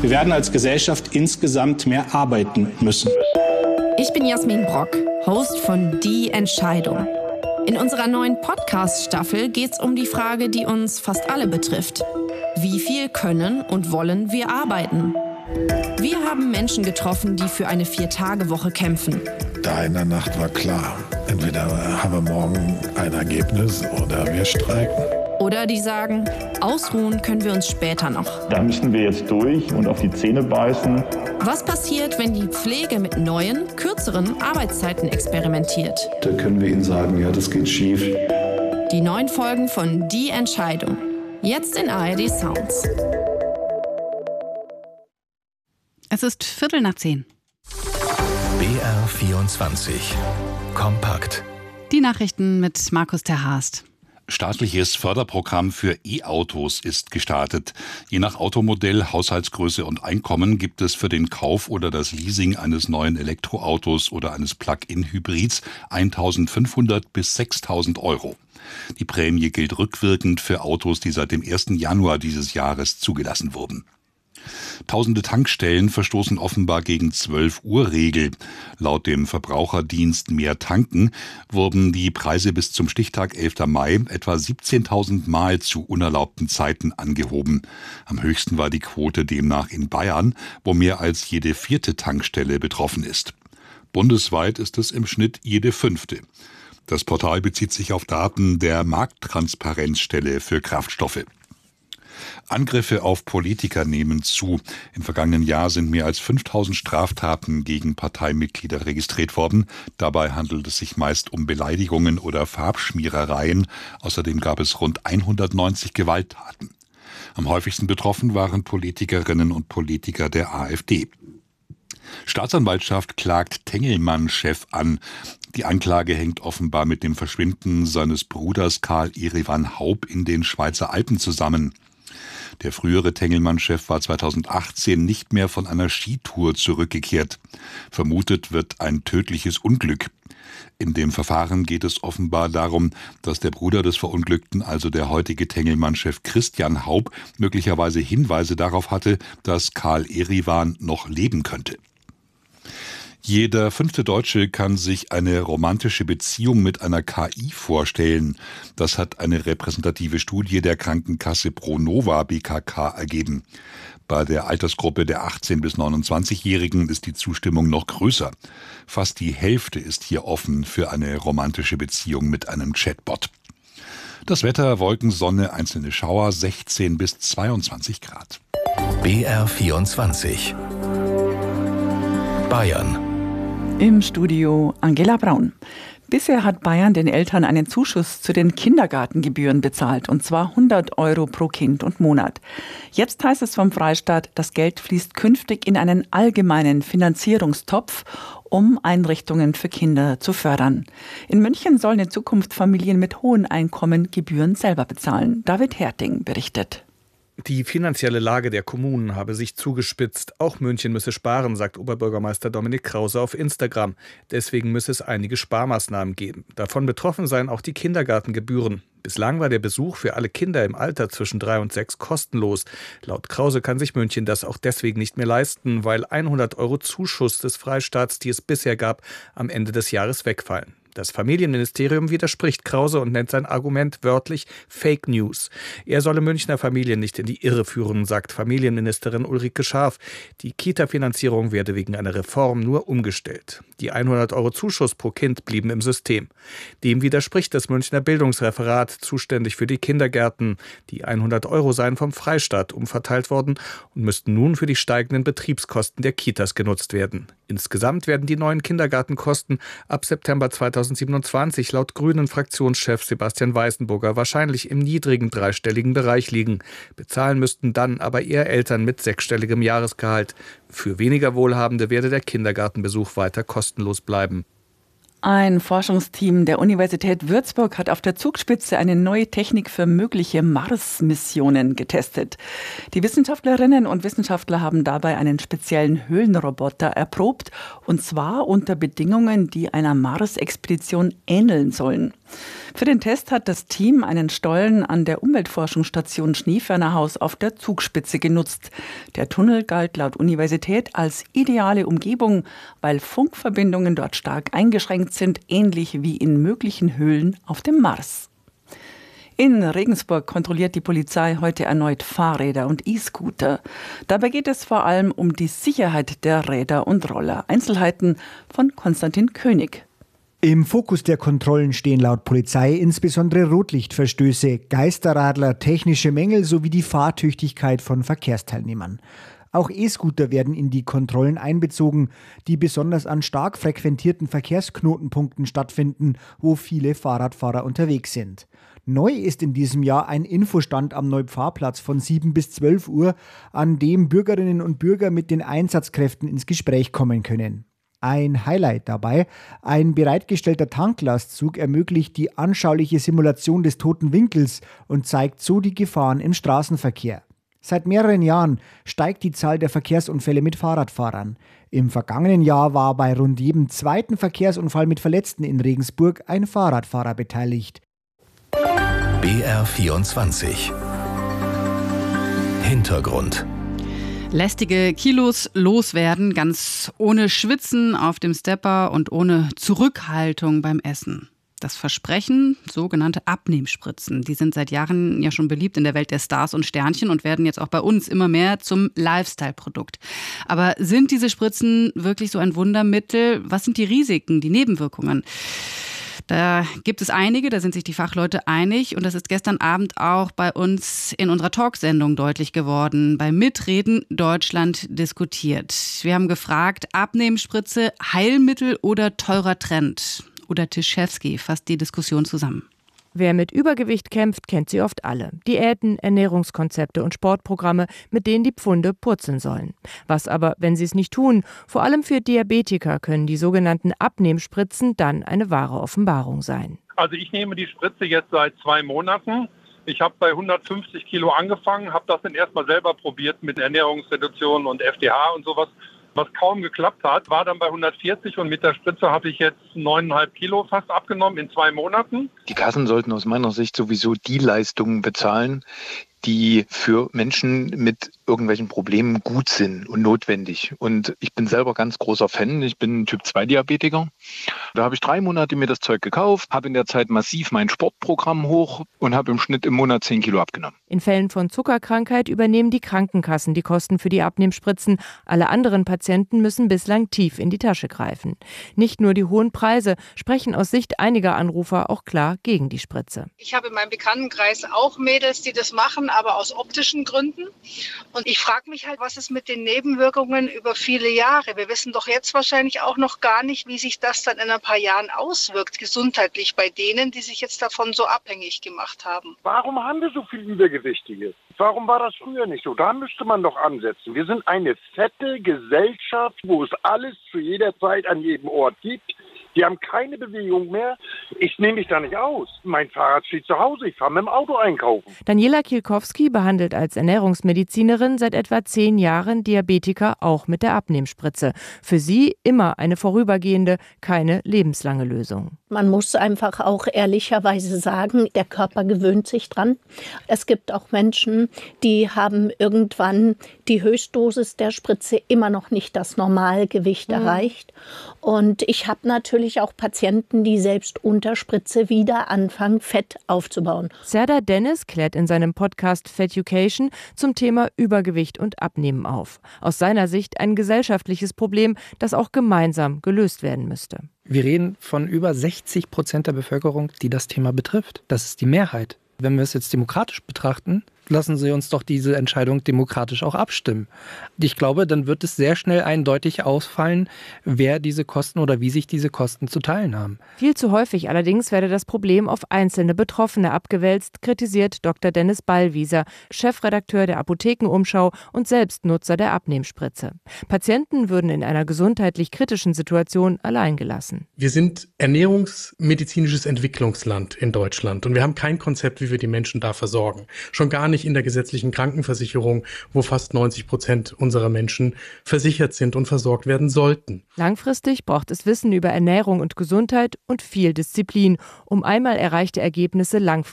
Wir werden als Gesellschaft insgesamt mehr arbeiten müssen. Ich bin Jasmin Brock, Host von Die Entscheidung. In unserer neuen Podcast-Staffel geht es um die Frage, die uns fast alle betrifft. Wie viel können und wollen wir arbeiten? Wir haben Menschen getroffen, die für eine 4-Tage-Woche kämpfen. Da in der Nacht war klar, entweder haben wir morgen ein Ergebnis oder wir streiken. Oder die sagen, ausruhen können wir uns später noch. Da müssen wir jetzt durch und auf die Zähne beißen. Was passiert, wenn die Pflege mit neuen, kürzeren Arbeitszeiten experimentiert? Da können wir Ihnen sagen, ja, das geht schief. Die neuen Folgen von Die Entscheidung. Jetzt in ARD Sounds. Es ist 10:15. BR24 Kompakt. Die Nachrichten mit Markus Terhast. Staatliches Förderprogramm für E-Autos ist gestartet. Je nach Automodell, Haushaltsgröße und Einkommen gibt es für den Kauf oder das Leasing eines neuen Elektroautos oder eines Plug-in-Hybrids 1.500 bis 6.000 Euro. Die Prämie gilt rückwirkend für Autos, die seit dem 1. Januar dieses Jahres zugelassen wurden. Tausende Tankstellen verstoßen offenbar gegen 12-Uhr-Regel. Laut dem Verbraucherdienst Mehr Tanken wurden die Preise bis zum Stichtag 11. Mai etwa 17.000 Mal zu unerlaubten Zeiten angehoben. Am höchsten war die Quote demnach in Bayern, wo mehr als jede 4. Tankstelle betroffen ist. Bundesweit ist es im Schnitt jede 5. Das Portal bezieht sich auf Daten der Markttransparenzstelle für Kraftstoffe. Angriffe auf Politiker nehmen zu. Im vergangenen Jahr sind mehr als 5.000 Straftaten gegen Parteimitglieder registriert worden. Dabei handelt es sich meist um Beleidigungen oder Farbschmierereien. Außerdem gab es rund 190 Gewalttaten. Am häufigsten betroffen waren Politikerinnen und Politiker der AfD. Staatsanwaltschaft klagt Tengelmann-Chef an. Die Anklage hängt offenbar mit dem Verschwinden seines Bruders Karl Erivan Haup in den Schweizer Alpen zusammen. Der frühere Tengelmann-Chef war 2018 nicht mehr von einer Skitour zurückgekehrt. Vermutet wird ein tödliches Unglück. In dem Verfahren geht es offenbar darum, dass der Bruder des Verunglückten, also der heutige Tengelmann-Chef Christian Haup, möglicherweise Hinweise darauf hatte, dass Karl Erivan noch leben könnte. Jeder 5. Deutsche kann sich eine romantische Beziehung mit einer KI vorstellen. Das hat eine repräsentative Studie der Krankenkasse Pronova BKK ergeben. Bei der Altersgruppe der 18- bis 29-Jährigen ist die Zustimmung noch größer. Fast die Hälfte ist hier offen für eine romantische Beziehung mit einem Chatbot. Das Wetter, Wolken, Sonne, einzelne Schauer, 16 bis 22 Grad. BR24 Bayern. Im Studio Angela Braun. Bisher hat Bayern den Eltern einen Zuschuss zu den Kindergartengebühren bezahlt, und zwar 100 Euro pro Kind und Monat. Jetzt heißt es vom Freistaat, das Geld fließt künftig in einen allgemeinen Finanzierungstopf, um Einrichtungen für Kinder zu fördern. In München sollen in Zukunft Familien mit hohen Einkommen Gebühren selber bezahlen. David Herting berichtet. Die finanzielle Lage der Kommunen habe sich zugespitzt. Auch München müsse sparen, sagt Oberbürgermeister Dominik Krause auf Instagram. Deswegen müsse es einige Sparmaßnahmen geben. Davon betroffen seien auch die Kindergartengebühren. Bislang war der Besuch für alle Kinder im Alter zwischen 3 und 6 kostenlos. Laut Krause kann sich München das auch deswegen nicht mehr leisten, weil 100 Euro Zuschuss des Freistaats, die es bisher gab, am Ende des Jahres wegfallen. Das Familienministerium widerspricht Krause und nennt sein Argument wörtlich Fake News. Er solle Münchner Familien nicht in die Irre führen, sagt Familienministerin Ulrike Schaaf. Die Kita-Finanzierung werde wegen einer Reform nur umgestellt. Die 100 Euro Zuschuss pro Kind blieben im System. Dem widerspricht das Münchner Bildungsreferat, zuständig für die Kindergärten. Die 100 Euro seien vom Freistaat umverteilt worden und müssten nun für die steigenden Betriebskosten der Kitas genutzt werden. Insgesamt werden die neuen Kindergartenkosten ab September 2027 laut Grünen-Fraktionschef Sebastian Weißenburger wahrscheinlich im niedrigen dreistelligen Bereich liegen. Bezahlen müssten dann aber eher Eltern mit sechsstelligem Jahresgehalt. Für weniger Wohlhabende werde der Kindergartenbesuch weiter kostenlos bleiben. Ein Forschungsteam der Universität Würzburg hat auf der Zugspitze eine neue Technik für mögliche Mars-Missionen getestet. Die Wissenschaftlerinnen und Wissenschaftler haben dabei einen speziellen Höhlenroboter erprobt, und zwar unter Bedingungen, die einer Mars-Expedition ähneln sollen. Für den Test hat das Team einen Stollen an der Umweltforschungsstation Schneefernerhaus auf der Zugspitze genutzt. Der Tunnel galt laut Universität als ideale Umgebung, weil Funkverbindungen dort stark eingeschränkt sind, ähnlich wie in möglichen Höhlen auf dem Mars. In Regensburg kontrolliert die Polizei heute erneut Fahrräder und E-Scooter. Dabei geht es vor allem um die Sicherheit der Räder und Roller. Einzelheiten von Konstantin König. Im Fokus der Kontrollen stehen laut Polizei insbesondere Rotlichtverstöße, Geisterradler, technische Mängel sowie die Fahrtüchtigkeit von Verkehrsteilnehmern. Auch E-Scooter werden in die Kontrollen einbezogen, die besonders an stark frequentierten Verkehrsknotenpunkten stattfinden, wo viele Fahrradfahrer unterwegs sind. Neu ist in diesem Jahr ein Infostand am Neupfarrplatz von 7 bis 12 Uhr, an dem Bürgerinnen und Bürger mit den Einsatzkräften ins Gespräch kommen können. Ein Highlight dabei: ein bereitgestellter Tanklastzug ermöglicht die anschauliche Simulation des toten Winkels und zeigt so die Gefahren im Straßenverkehr. Seit mehreren Jahren steigt die Zahl der Verkehrsunfälle mit Fahrradfahrern. Im vergangenen Jahr war bei rund jedem zweiten Verkehrsunfall mit Verletzten in Regensburg ein Fahrradfahrer beteiligt. BR24 Hintergrund. Lästige Kilos loswerden, ganz ohne Schwitzen auf dem Stepper und ohne Zurückhaltung beim Essen. Das Versprechen, sogenannte Abnehmspritzen, die sind seit Jahren ja schon beliebt in der Welt der Stars und Sternchen und werden jetzt auch bei uns immer mehr zum Lifestyle-Produkt. Aber sind diese Spritzen wirklich so ein Wundermittel? Was sind die Risiken, die Nebenwirkungen? Da gibt es einige, da sind sich die Fachleute einig und das ist gestern Abend auch bei uns in unserer Talksendung deutlich geworden. Beim Mitreden Deutschland diskutiert. Wir haben gefragt, Abnehmspritze, Heilmittel oder teurer Trend? Uda Tischewski fasst die Diskussion zusammen. Wer mit Übergewicht kämpft, kennt sie oft alle. Diäten, Ernährungskonzepte und Sportprogramme, mit denen die Pfunde purzeln sollen. Was aber, wenn sie es nicht tun? Vor allem für Diabetiker können die sogenannten Abnehmspritzen dann eine wahre Offenbarung sein. Also ich nehme die Spritze jetzt seit 2 Monaten. Ich habe bei 150 Kilo angefangen, habe das dann erstmal selber probiert mit Ernährungsreduktion und FDH und sowas. Was kaum geklappt hat, war dann bei 140 und mit der Spritze habe ich jetzt 9,5 Kilo fast abgenommen in 2 Monaten. Die Kassen sollten aus meiner Sicht sowieso die Leistungen bezahlen, die für Menschen mit irgendwelchen Problemen gut sind und notwendig. Und ich bin selber ganz großer Fan. Ich bin Typ-2-Diabetiker. Da habe ich 3 Monate mir das Zeug gekauft, habe in der Zeit massiv mein Sportprogramm hoch und habe im Schnitt im Monat 10 Kilo abgenommen. In Fällen von Zuckerkrankheit übernehmen die Krankenkassen die Kosten für die Abnehmspritzen. Alle anderen Patienten müssen bislang tief in die Tasche greifen. Nicht nur die hohen Preise sprechen aus Sicht einiger Anrufer auch klar gegen die Spritze. Ich habe in meinem Bekanntenkreis auch Mädels, die das machen, aber aus optischen Gründen. Und ich frage mich halt, was ist mit den Nebenwirkungen über viele Jahre? Wir wissen doch jetzt wahrscheinlich auch noch gar nicht, wie sich das dann in ein paar Jahren auswirkt, gesundheitlich bei denen, die sich jetzt davon so abhängig gemacht haben. Warum haben wir so viel Übergewichtige? Warum war das früher nicht so? Da müsste man doch ansetzen. Wir sind eine fette Gesellschaft, wo es alles zu jeder Zeit an jedem Ort gibt. Die haben keine Bewegung mehr. Ich nehme mich da nicht aus. Mein Fahrrad steht zu Hause. Ich fahre mit dem Auto einkaufen. Daniela Kielkowski behandelt als Ernährungsmedizinerin seit etwa 10 Jahren Diabetiker auch mit der Abnehmspritze. Für sie immer eine vorübergehende, keine lebenslange Lösung. Man muss einfach auch ehrlicherweise sagen, der Körper gewöhnt sich dran. Es gibt auch Menschen, die haben irgendwann die Höchstdosis der Spritze immer noch nicht das Normalgewicht erreicht. Und ich habe natürlich auch Patienten, die selbst unter Spritze wieder anfangen, Fett aufzubauen. Serdar Dennis klärt in seinem Podcast Feducation zum Thema Übergewicht und Abnehmen auf. Aus seiner Sicht ein gesellschaftliches Problem, das auch gemeinsam gelöst werden müsste. Wir reden von über 60% der Bevölkerung, die das Thema betrifft. Das ist die Mehrheit. Wenn wir es jetzt demokratisch betrachten, lassen Sie uns doch diese Entscheidung demokratisch auch abstimmen. Ich glaube, dann wird es sehr schnell eindeutig ausfallen, wer diese Kosten oder wie sich diese Kosten zu teilen haben. Viel zu häufig allerdings werde das Problem auf einzelne Betroffene abgewälzt, kritisiert Dr. Dennis Ballwieser, Chefredakteur der Apothekenumschau und Selbstnutzer der Abnehmspritze. Patienten würden in einer gesundheitlich kritischen Situation allein gelassen. Wir sind ernährungsmedizinisches Entwicklungsland in Deutschland und wir haben kein Konzept, wie wir die Menschen da versorgen. Schon gar nicht nicht in der gesetzlichen Krankenversicherung, wo fast 90% unserer Menschen versichert sind und versorgt werden sollten. Langfristig braucht es Wissen über Ernährung und Gesundheit und viel Disziplin, um einmal erreichte Ergebnisse langfristig